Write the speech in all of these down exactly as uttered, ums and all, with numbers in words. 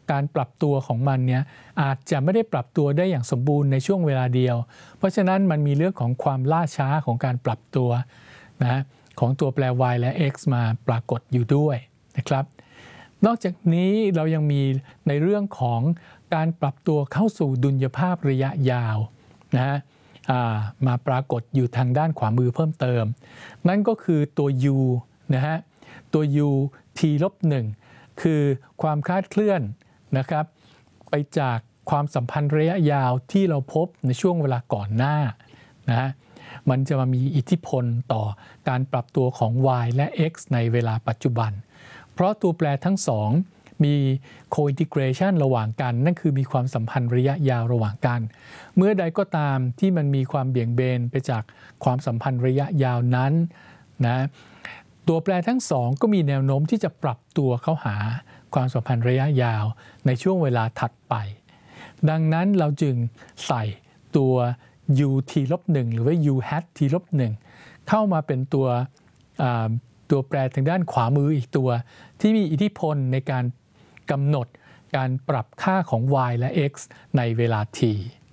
การปรับตัวของมันเนี่ยอาจจะไม่ได้ปรับตัวได้อย่างสมบูรณ์ในช่วงเวลาเดียวเพราะฉะนั้นมันมีเรื่องของความล่าช้าของการปรับตัวนะของตัวแปร y และ x มาปรากฏอยู่ด้วยนะครับนอกจากนี้เรายังมีในเรื่องของการปรับตัวเข้าสู่ดุลยภาพระยะยาวนะฮะมาปรากฏอยู่ทางด้านขวามือเพิ่มเติมนั่นก็คือตัว u นะฮะตัว u t ลบหนึ่งคือความคลาดเคลื่อนนะครับไปจากความสัมพันธ์ระยะยาวที่เราพบในช่วงเวลาก่อนหน้านะฮะมันจะมามีอิทธิพลต่อการปรับตัวของ y และ x ในเวลาปัจจุบันเพราะตัวแปรทั้งสองมี co-integration ระหว่างกันนั่นคือมีความสัมพันธ์ระยะยาวระหว่างกันเมื่อใดก็ตามที่มันมีความเบี่ยงเบนไปจากความสัมพันธ์ระยะยาวนั้นนะตัวแปรทั้งสองก็มีแนวโน้มที่จะปรับตัวเข้าหาความสัมพันธ์ระยะยาวในช่วงเวลาถัดไปดังนั้นเราจึงใส่ตัว u t ลบหนึ่งหรือว่า u hat t ลบหนึ่งเข้ามาเป็นตัวตัวแปรทางด้านขวามืออีกตัวที่มีอิทธิพลในการกำหนดการปรับค่าของ y และ x ในเวลา t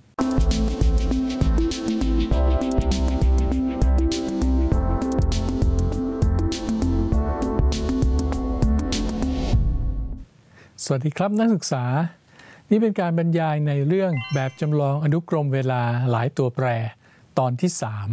สวัสดีครับนักศึกษานี่เป็นการบรรยายในเรื่องแบบจำลองอนุกรมเวลาหลายตัวแปรตอนที่สาม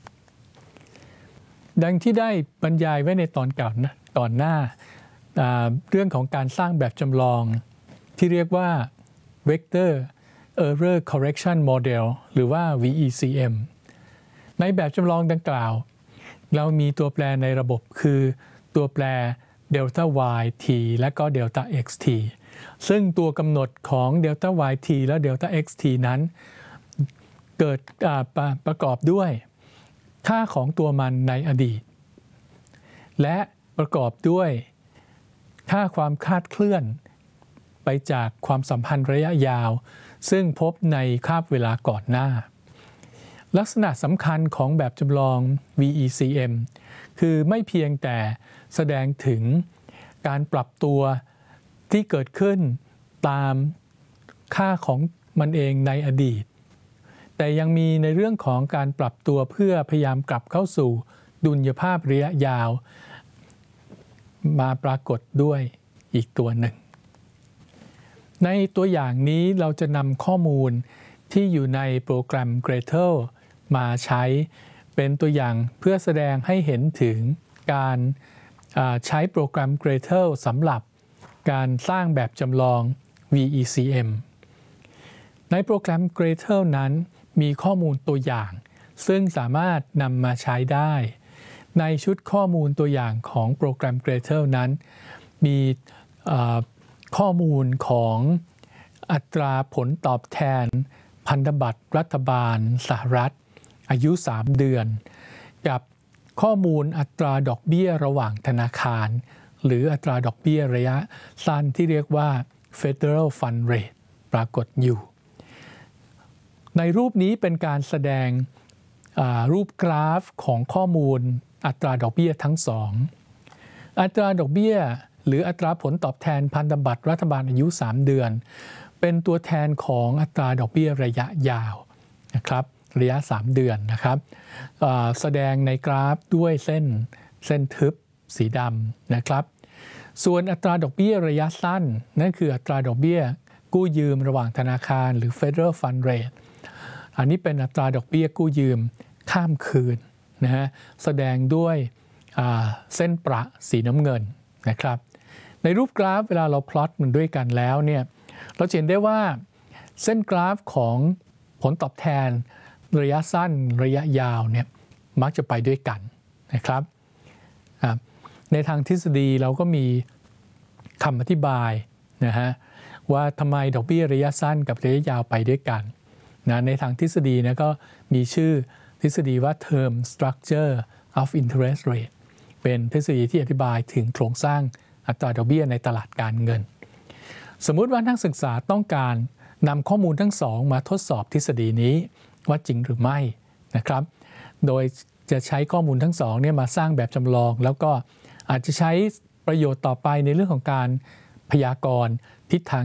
ดังที่ได้บรรยายไว้ในตอนก่อนนะก่อนหน้าเรื่องของการสร้างแบบจำลองที่เรียกว่า Vector Error Correction Model หรือว่า วี อี ซี เอ็ม ในแบบจำลองดังกล่าวเรามีตัวแปรในระบบคือตัวแปร delta y t และก็ delta x t ซึ่งตัวกำหนดของ delta y t และ delta x t นั้นเกิดปะประกอบด้วยค่าของตัวมันในอดีตและประกอบด้วยค่าความคลาดเคลื่อนไปจากความสัมพันธ์ระยะยาวซึ่งพบในคาบเวลาก่อนหน้าลักษณะสำคัญของแบบจำลอง วี อี ซี เอ็ม คือไม่เพียงแต่แสดงถึงการปรับตัวที่เกิดขึ้นตามค่าของมันเองในอดีตแต่ยังมีในเรื่องของการปรับตัวเพื่อพยายามกลับเข้าสู่ดุลยภาพระยะยาวมาปรากฏด้วยอีกตัวหนึ่งในตัวอย่างนี้เราจะนำข้อมูลที่อยู่ในโปรแกรม Gradle มาใช้เป็นตัวอย่างเพื่อแสดงให้เห็นถึงการใช้โปรแกรม Gradle สำหรับการสร้างแบบจำลอง วี อี ซี เอ็ม ในโปรแกรม Gradle นั้นมีข้อมูลตัวอย่างซึ่งสามารถนำมาใช้ได้ในชุดข้อมูลตัวอย่างของโปรแกรม Gradle นั้นมีข้อมูลของอัตราผลตอบแทนพันธบัตรรัฐบาลสหรัฐอายุสามเดือนกับข้อมูลอัตราดอกเบี้ยระหว่างธนาคารหรืออัตราดอกเบี้ยระยะสั้นที่เรียกว่า Federal Fund Rate ปรากฏอยู่ในรูปนี้เป็นการแสดงรูปกราฟของข้อมูลอัตราดอกเบี้ยทั้งสองอัตราดอกเบี้ยหรืออัตราผลตอบแทนพันธบัตรรัฐบาลอายุสามเดือนเป็นตัวแทนของอัตราดอกเบี้ยระยะยาวนะครับระยะสามเดือนนะครับแสดงในกราฟด้วยเส้นเส้นทึบสีดำนะครับส่วนอัตราดอกเบี้ยระยะสั้นนั่นคืออัตราดอกเบี้ยกู้ยืมระหว่างธนาคารหรือ Federal Fund Rate อันนี้เป็นอัตราดอกเบี้ยกู้ยืมข้ามคืนนะฮะแสดงด้วยเส้นประสีน้ำเงินนะครับในรูปกราฟเวลาเราพลอตมันด้วยกันแล้วเนี่ยเราเห็นได้ว่าเส้นกราฟของผลตอบแทนระยะสั้นระยะยาวเนี่ยมักจะไปด้วยกันนะครับในทางทฤษฎีเราก็มีคำอธิบายนะฮะว่าทำไมดอกเบี้ยระยะสั้นกับระยะยาวไปด้วยกันนะในทางทฤษฎีนะก็มีชื่อทฤษฎีว่า Term Structure of Interest Rate เป็นทฤษฎีที่อธิบายถึงโครงสร้างอัตราดอกเบี้ยในตลาดการเงินสมมุติว่านักศึกษาต้องการนำข้อมูลทั้งสองมาทดสอบทฤษฎีนี้ว่าจริงหรือไม่นะครับโดยจะใช้ข้อมูลทั้งสองเนี่ยมาสร้างแบบจำลองแล้วก็อาจจะใช้ประโยชน์ต่อไปในเรื่องของการพยากรณ์ทิศทาง